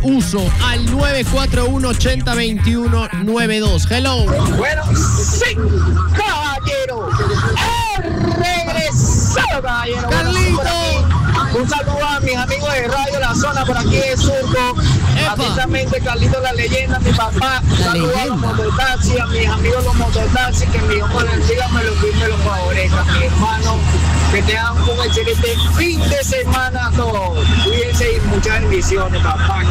uso al 941-8021-92. Hello. Bueno, sí, caballero. Regresado, caballero. Carlito. Un saludo a mis amigos de Radio La Zona, por aquí de Surco. Atentamente, Carlito la leyenda, mi papá. Saludos a los mototaxis, a mis amigos los mototaxis, que mi Dios me lo bendiga, me lo favorezca, mi hermano. Que tengan un excelente fin de semana a todos. Cuídense y muchas bendiciones, papá.